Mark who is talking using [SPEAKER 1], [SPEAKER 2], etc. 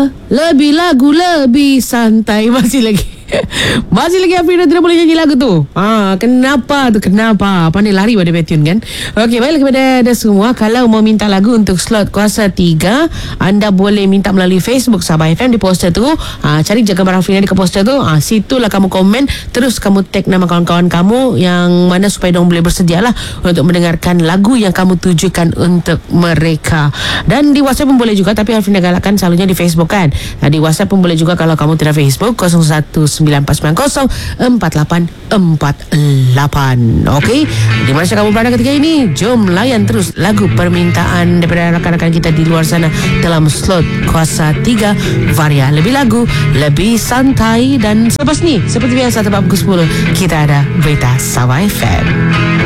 [SPEAKER 1] lebih lagu, lebih santai. Masih lagi Afrina tidak boleh nyanyi lagu tu. Kenapa tu? Kenapa? Pandai lari pada Betun kan? Okey, baiklah kepada anda semua, kalau mau minta lagu untuk slot kuasa 3, anda boleh minta melalui Facebook Sabah FM di poster tu. Cari Jaga Afrina di poster tu. Situlah kamu komen, terus kamu tag nama kawan-kawan kamu yang mana supaya diorang boleh bersedialah untuk mendengarkan lagu yang kamu tujukan untuk mereka. Dan di WhatsApp pun boleh juga, tapi Afrina galakkan selalunya di Facebook kan. Di WhatsApp pun boleh juga kalau kamu tidak Facebook, 0194904848. Okey, di mana kamu berada ketika ini? Jom layan terus lagu permintaan daripada rakan-rakan kita di luar sana dalam slot kuasa 3 Varia. Lebih lagu, lebih santai. Dan selepas ni, seperti biasa, tepat pukul 10 kita ada berita Sabah FM.